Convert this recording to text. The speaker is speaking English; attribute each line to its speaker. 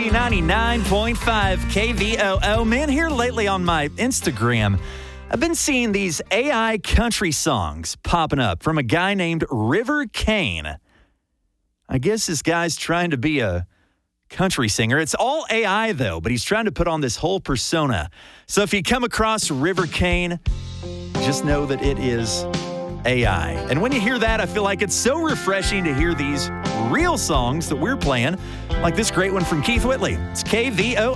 Speaker 1: 99.5 KVOO. Man, here lately on my Instagram, I've been seeing these AI country songs popping up from a guy named River Kane. I guess this guy's trying to be a country singer. It's all AI, though, but he's trying to put on this whole persona. So if you come across River Kane, just know that it is AI. And when you hear that, I feel like it's so refreshing to hear these real songs that we're playing, like this great one from Keith Whitley. It's KVOO.